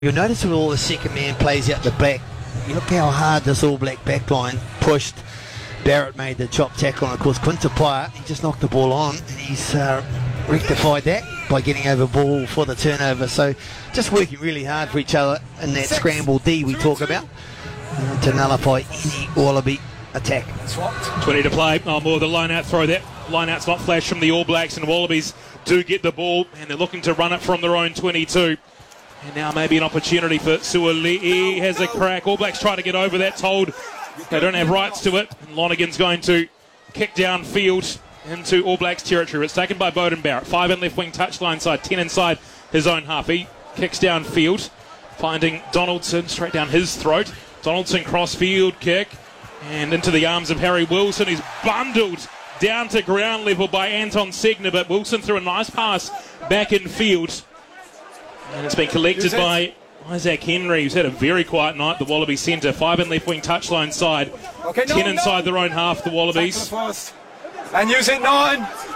You'll notice with all the second man plays out the back, you look how hard this All Black backline pushed. Barrett made the chop tackle, and of course Quintapaya, he just knocked the ball on, and he's rectified that by getting over ball for the turnover. So just working really hard for each other in that scramble D we talk about to nullify any Wallaby attack. 20 to play. Oh, more the line out throw. That line out's not flashed from the All Blacks, and Wallabies do get the ball, and they're looking to run it from their own 22. And now maybe an opportunity for Suali'i. Has a crack. All Blacks try to get over that. Told they don't have rights to it. And Lonergan's going to kick downfield into All Blacks territory. It's taken by Beauden Barrett. 5 in left wing touchline side, 10 inside his own half. He kicks downfield, finding Donaldson straight down his throat. Donaldson cross-field kick and into the arms of Harry Wilson. He's bundled down to ground level by Anton Segner, but Wilson threw a nice pass back in field. And it's been collected by Isaac Henry, who's had a very quiet night, the Wallaby centre. 5 in left wing touchline side, 10 inside their own half, the Wallabies. And use it 9.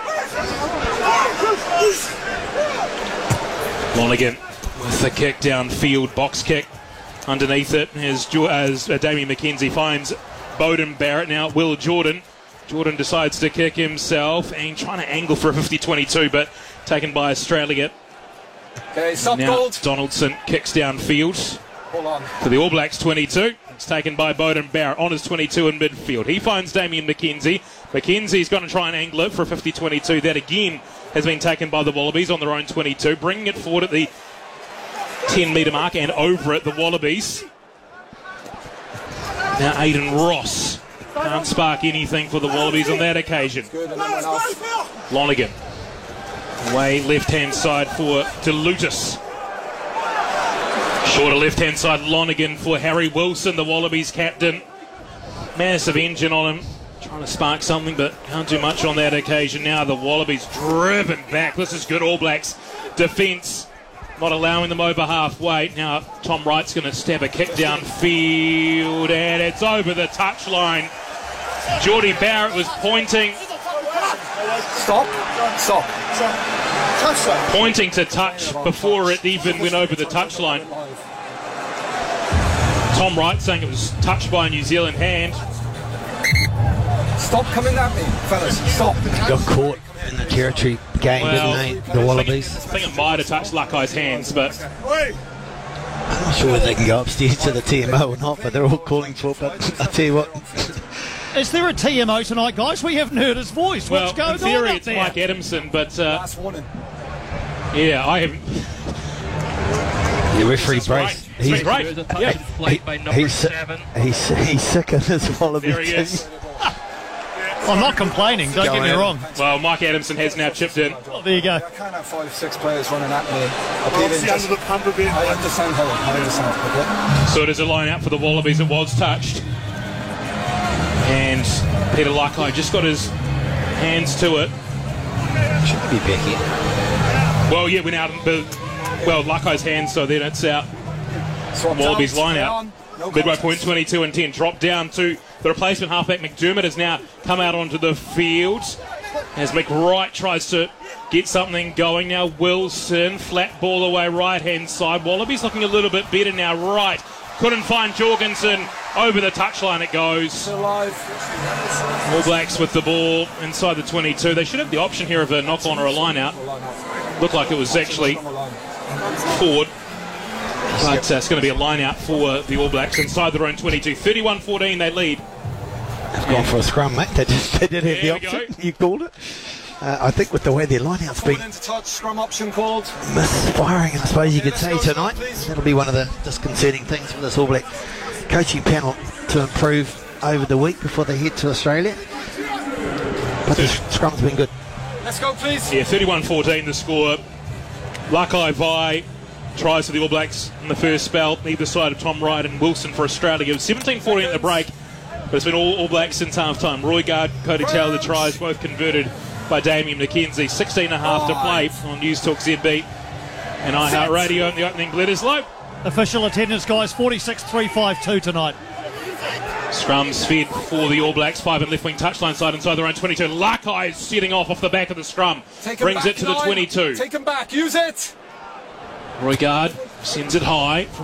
Lonergan with the kick downfield, box kick underneath it as Damien McKenzie finds Beauden Barrett. Now Will Jordan. Jordan decides to kick himself and trying to angle for a 50-22, but taken by Australia. Okay, stop now Gold. Donaldson kicks downfield for the All Blacks 22. It's taken by Beauden Barrett on his 22 in midfield. He finds Damien McKenzie. McKenzie's going to try and angle it for a 50-22. That again has been taken by the Wallabies on their own 22, bringing it forward at the 10-metre mark and over it, the Wallabies. Now Aiden Ross can't spark anything for the Wallabies on that occasion. Lonergan. Away left-hand side for DeLutis. Shorter left-hand side Lonergan for Harry Wilson, the Wallabies captain. Massive engine on him. Trying to spark something, but can't do much on that occasion. Now the Wallabies driven back. This is good All Blacks defence. Not allowing them over halfway. Now Tom Wright's going to stab a kick downfield, and it's over the touchline. Geordie Barrett was pointing. Stop. Pointing to touch before it even went over the touchline. Tom Wright saying it was touched by a New Zealand hand. Stop coming at me, fellas. Stop. Got caught in the territory game, didn't they, the Wallabies? I think it might have touched Lakai's hands, but I'm not sure whether they can go upstairs to the TMO or not, but they're all calling for it. But I tell you what. Is there a TMO tonight, guys? We haven't heard his voice. What's going on? In theory, up it's there? Mike Adamson, but Last warning. yeah, I haven't. The referee Brace. He's great. Yeah. He's sick of this Wallaby There he team. is. I'm not complaining, don't get me wrong. Well, Mike Adamson has now chipped in. Oh, there you go. I can't have 5-6 players running at me. I understand how I understand. Okay? So it is a line out for the Wallabies. It was touched. And Peter Lakai just got his hands to it. Should be back here. Well, yeah, went out. Well, Lakai's hands, so then it's out. Wallabies line out. Midway point 22 and 10. Drop down to the replacement halfback. McDermott has now come out onto the field as McWright tries to get something going. Now Wilson, flat ball away right hand side. Wallabies looking a little bit better now. Right. Couldn't find Jorgensen. Over the touchline it goes. All Blacks with the ball inside the 22. They should have the option here of a knock on or a line out. Looked like it was actually forward. But it's going to be a line out for the All Blacks inside their own 22. 31-14 they lead. They've gone for a scrum, mate. They did have the option. You called it. I think with the way their line-out's been into touch, scrum option called. misfiring, I suppose you could say tonight. That'll be one of the disconcerting things for this All Black coaching panel to improve over the week before they head to Australia. But the scrum's been good. Let's go, please. Yeah, 31-14 the score. Lakai Vai tries for the All Blacks in the first spell, either side of Tom Wright and Wilson for Australia. It was 17-14 at the break, but it's been all Blacks since half-time. Roigard, Cody Taylor, the tries, both converted by Damien McKenzie. 16.5 to play on News Talk ZB and iHeartRadio, and the opening Gletters Low. Official attendance, guys, 46,352 tonight. Scrums fed for the All Blacks. 5 in left wing touchline side inside their own 22. Lakai is setting off the back of the scrum. Brings it to the 22. Take him back. Use it. Roigard Sends it high.